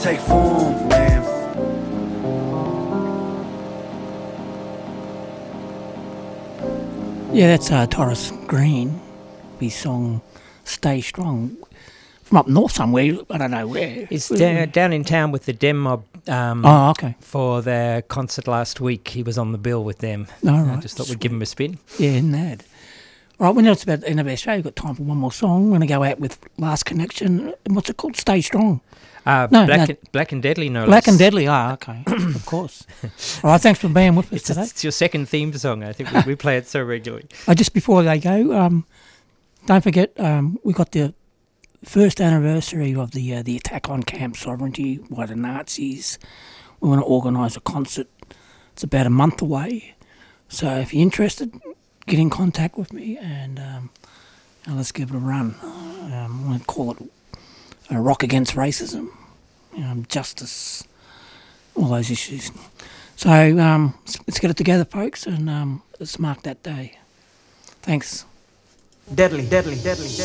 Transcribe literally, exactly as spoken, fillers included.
Take form, man. Yeah, that's uh, Taurus Green. His song "Stay Strong" from up north somewhere. I don't know where. He's da- down in town with the Dem Mob. Um, Oh, okay. For their concert last week, he was on the bill with them. All I right. just thought we'd give him a spin. Yeah, isn't that? All right, we know it's about the end of our show. We've got time for one more song. We're going to go out with Last Connection. And what's it called? Stay Strong. Uh, No, Black, no. And, Black and Deadly, no Black less. and Deadly. Ah, okay. Of course. All right, thanks for being with us It's, today. it's your second theme song. I think we, we play it so regularly. Uh, just before they go, um, don't forget um, we got the first anniversary of the uh, the attack on Camp Sovereignty by the Nazis. We want to organise a concert. It's about a month away. So if you're interested, get in contact with me and, um, and let's give it a run. Um, I want to call it a rock against racism, um, justice, all those issues. So um, let's, let's get it together, folks, and um, let's mark that day. Thanks. Deadly, deadly, deadly, deadly.